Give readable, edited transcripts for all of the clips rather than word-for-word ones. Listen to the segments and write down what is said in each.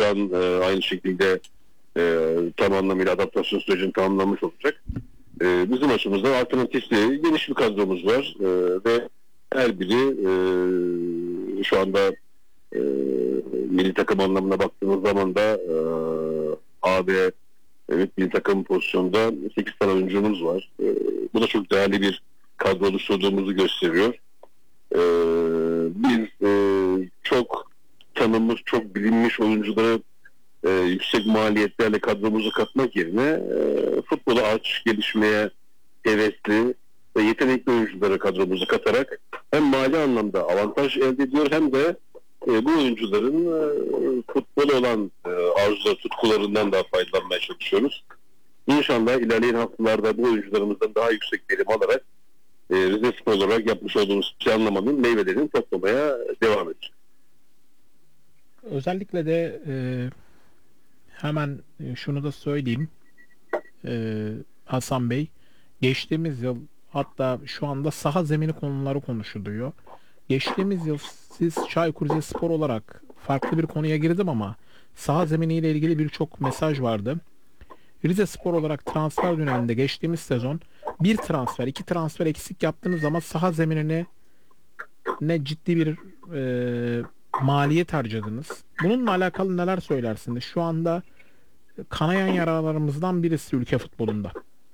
Can aynı şekilde tam anlamıyla adaptasyon sürecini tamamlamış olacak. Bizim açımızdan alternatifli geniş bir kadromuz var ve her biri şu anda milli takım anlamına baktığımız zaman da A ve evet, milli takım pozisyonda 8 tane oyuncumuz var. Bu da çok değerli bir kadro oluşturduğumuzu gösteriyor. Biz çok tanınmış, çok bilinmiş oyuncuları yüksek maliyetlerle kadromuza katmak yerine futbola aç, gelişmeye hevesli ve yetenekli oyuncuları kadromuza katarak hem mali anlamda avantaj elde ediyor hem de bu oyuncuların futbol olan arzuları, tutkularından daha faydalanmaya çalışıyoruz. İnşallah ilerleyen haftalarda bu oyuncularımızdan daha yüksek verim alarak Rizespor olarak yapmış olduğumuz planlamanın meyvelerini toplamaya devam edeceğiz. Özellikle de hemen şunu da söyleyeyim Hasan Bey. Geçtiğimiz yıl, hatta şu anda saha zemini konuları konuşuluyor. Geçtiğimiz yıl siz Çaykur Rizespor olarak farklı bir konuya girdim ama saha zeminiyle ilgili birçok mesaj vardı. Rizespor olarak transfer döneminde geçtiğimiz sezon bir transfer, iki transfer eksik yaptığınız zaman saha zeminine ne ciddi bir maliyet harcadınız. Bununla alakalı neler söylersiniz? Şu anda kanayan yaralarımızdan birisi ülke futbolunda.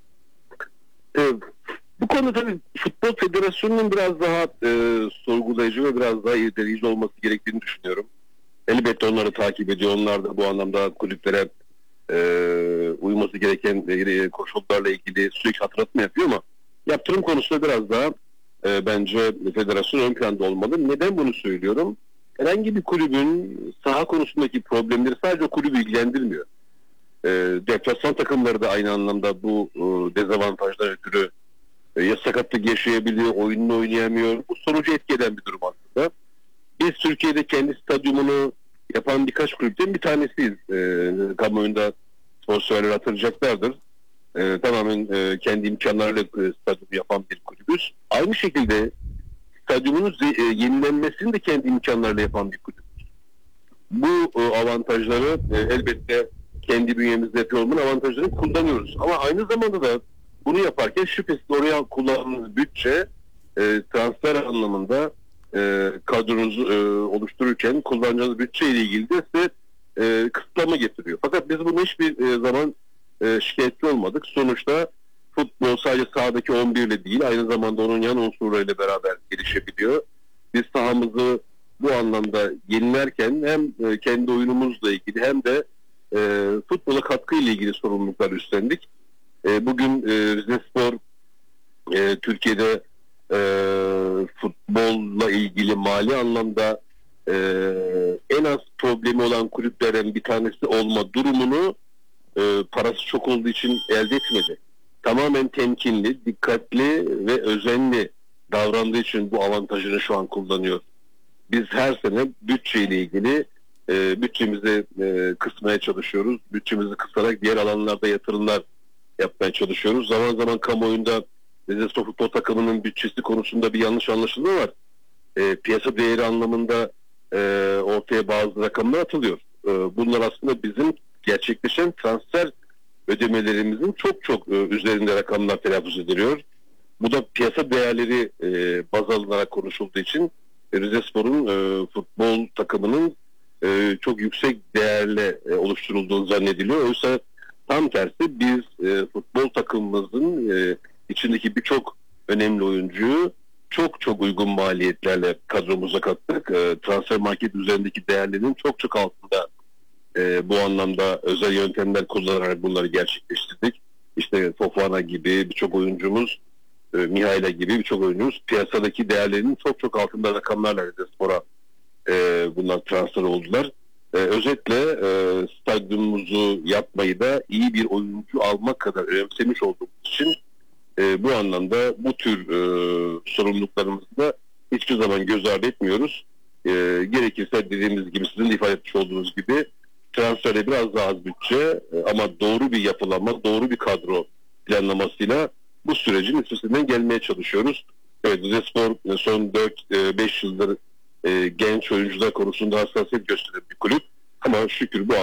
Bu konuda tabii Futbol Federasyonu'nun biraz daha sorgulayıcı ve biraz daha irdeleyici olması gerektiğini düşünüyorum. Elbette onları takip ediyor. Onlar da bu anlamda kulüplere uyması gereken koşullarla ilgili sürekli hatırlatma yapıyor ama yaptırım konusunda biraz daha bence federasyon ön planda olmalı. Neden bunu söylüyorum? Herhangi bir kulübün saha konusundaki problemleri sadece o kulübü ilgilendirmiyor. Deplasman takımları da aynı anlamda bu dezavantajlar ötürü ya sakatlık yaşayabiliyor, oyununu oynayamıyor. Bu sonucu etki eden bir durum aslında. Biz Türkiye'de kendi stadyumunu yapan birkaç kulüpten bir tanesiyiz. Kamuoyunda sponsorlar hatırlayacaklardır. Tamamen kendi imkanlarıyla stadyumu yapan bir kulübüz. Aynı şekilde stadyumunun yenilenmesini de kendi imkanlarıyla yapan bir kulübüz. Bu avantajları elbette kendi bünyemizde yapıyor olmanın avantajlarını kullanıyoruz. Ama aynı zamanda da bunu yaparken şüphesiz oraya kullandığımız bütçe transfer anlamında kadronuzu oluştururken kullanacağınız bütçe ile ilgili de size kısıtlama getiriyor. Fakat biz bunu hiçbir zaman şikayetçi olmadık. Sonuçta futbol sadece sahadaki 11 ile değil, aynı zamanda onun yan unsurlarıyla beraber gelişebiliyor. Biz sahamızı bu anlamda yenilerken hem kendi oyunumuzla ilgili hem de futbola katkı ile ilgili sorumluluklar üstlendik. Bugün Rizespor Türkiye'de futbolla ilgili mali anlamda en az problemi olan kulüplerden bir tanesi olma durumunu parası çok olduğu için elde etmedi. Tamamen temkinli, dikkatli ve özenli davrandığı için bu avantajını şu an kullanıyor. Biz her sene bütçeyle ilgili bütçemizi kısmaya çalışıyoruz. Bütçemizi kısarak diğer alanlarda yatırımlar yapmaya çalışıyoruz. Zaman zaman kamuoyunda Rizespor futbol takımının bütçesi konusunda bir yanlış anlaşılma var. Piyasa değeri anlamında ortaya bazı rakamlar atılıyor. Bunlar aslında bizim gerçekleşen transfer ödemelerimizin çok çok üzerinde rakamlar telaffuz ediliyor. Bu da piyasa değerleri baz alınarak konuşulduğu için Rizespor'un futbol takımının çok yüksek değerle oluşturulduğunu zannediliyor. Oysa tam tersi biz futbol takımımızın içindeki birçok önemli oyuncuyu çok çok uygun maliyetlerle kadromuza kattık. Transfer market üzerindeki değerlerin çok çok altında bu anlamda özel yöntemler kullanarak bunları gerçekleştirdik. İşte Fofana gibi birçok oyuncumuz, Mihaila gibi birçok oyuncumuz piyasadaki değerlerinin çok çok altında rakamlarla Rizespor'a bunlar transfer oldular. Özetle stadyumumuzu yapmayı da iyi bir oyuncu almak kadar önemsemiş olduğumuz için bu anlamda bu tür sorumluluklarımızı da hiçbir zaman göz ardı etmiyoruz. Gerekirse dediğimiz gibi, sizin de ifade etmiş olduğunuz gibi transferde biraz daha az bütçe ama doğru bir yapılanma, doğru bir kadro planlamasıyla bu sürecin üstesinden gelmeye çalışıyoruz. Evet, Rizespor son 4-5 yıldır genç oyuncular konusunda hassasiyet gösteren bir kulüp ama şükür bu